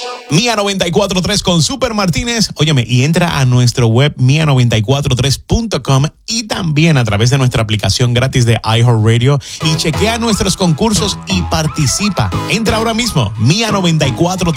Mía 94.3 con Super Martínez. Óyeme, y entra a nuestro web mía943.com y también a través de nuestra aplicación gratis de iHeartRadio y chequea nuestros concursos y participa. Entra ahora mismo, Mía 94.3.